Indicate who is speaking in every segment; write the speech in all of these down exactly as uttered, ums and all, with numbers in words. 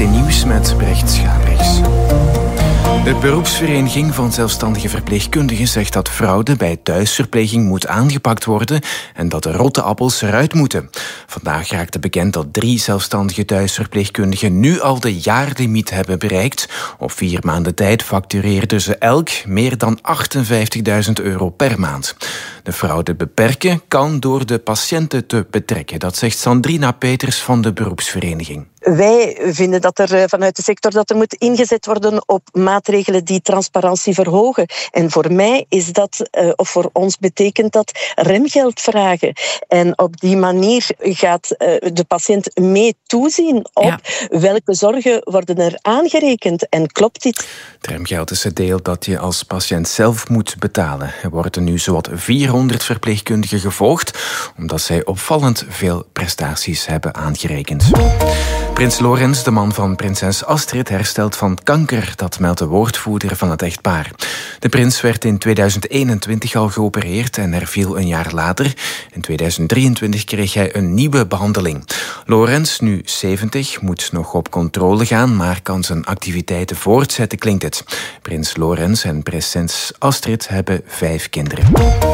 Speaker 1: T Nieuws met Brecht Schabrichs. De beroepsvereniging van zelfstandige verpleegkundigen zegt dat fraude bij thuisverpleging moet aangepakt worden en dat de rotte appels eruit moeten. Vandaag raakte bekend dat drie zelfstandige thuisverpleegkundigen nu al de jaarlimiet hebben bereikt. Op vier maanden tijd factureerden ze elk meer dan achtenvijftigduizend euro per maand. De fraude beperken kan door de patiënten te betrekken. Dat zegt Sandrina Peters van de beroepsvereniging.
Speaker 2: Wij vinden dat er vanuit de sector dat er moet ingezet worden op maatregelen die transparantie verhogen. En voor mij is dat, of voor ons betekent dat, remgeld vragen. En op die manier gaat de patiënt mee toezien op ja. welke zorgen worden er aangerekend. En klopt dit?
Speaker 1: Het remgeld is het deel dat je als patiënt zelf moet betalen. Er worden nu zowat vierhonderd verpleegkundigen gevolgd, omdat zij opvallend veel prestaties hebben aangerekend. Prins Laurens, de man van prinses Astrid, herstelt van kanker. Dat meldt de woordvoerder van het echtpaar. De prins werd in tweeduizend eenentwintig al geopereerd en herviel een jaar later. In tweeduizend drieëntwintig kreeg hij een nieuwe behandeling. Laurens, nu zeventig, moet nog op controle gaan, maar kan zijn activiteiten voortzetten, klinkt het. Prins Laurens en prinses Astrid hebben vijf kinderen.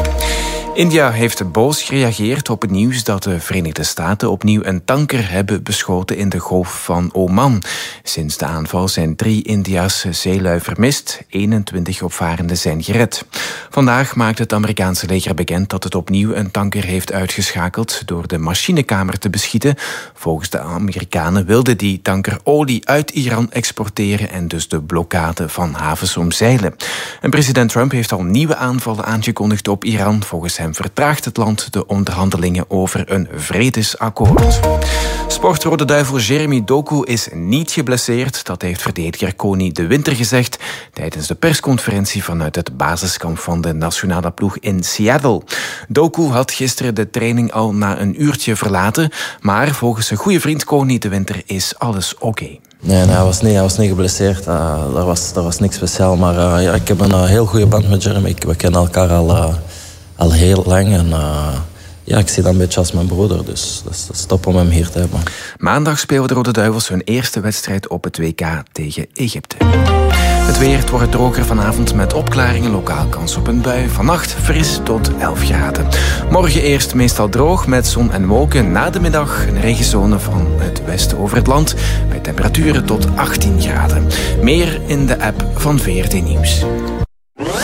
Speaker 1: India heeft boos gereageerd op het nieuws dat de Verenigde Staten opnieuw een tanker hebben beschoten in de Golf van Oman. Sinds de aanval zijn drie Indiase zeelui vermist. eenentwintig opvarenden zijn gered. Vandaag maakt het Amerikaanse leger bekend dat het opnieuw een tanker heeft uitgeschakeld door de machinekamer te beschieten. Volgens de Amerikanen wilde die tanker olie uit Iran exporteren en dus de blokkade van havens omzeilen. En president Trump heeft al nieuwe aanvallen aangekondigd op Iran. Volgens hem vertraagt het land de onderhandelingen over een vredesakkoord. Sportrode duivel Jeremy Doku is niet geblesseerd. Dat heeft verdediger Koni de Winter gezegd tijdens de persconferentie vanuit het basiskamp van de nationale ploeg in Seattle. Doku had gisteren de training al na een uurtje verlaten, maar volgens zijn goede vriend Koni de Winter is alles oké. Okay.
Speaker 3: Nee, nee hij, was niet, hij was niet geblesseerd. Uh, er, was, er was niks speciaal. Maar uh, ja, ik heb een uh, heel goede band met Jeremy. We kennen elkaar al, uh, al heel lang. En uh, ja, ik zie dat een beetje als mijn broeder. Dus dat is top om hem hier te hebben.
Speaker 1: Maandag spelen de Rode Duivels hun eerste wedstrijd op het W K tegen Egypte. Het weer, het wordt droger vanavond met opklaringen, lokaal kans op een bui. Vannacht fris tot elf graden. Morgen eerst meestal droog met zon en wolken. Na de middag een regenzone van het westen over het land. Bij temperaturen tot achttien graden. Meer in de app van V R T Nieuws.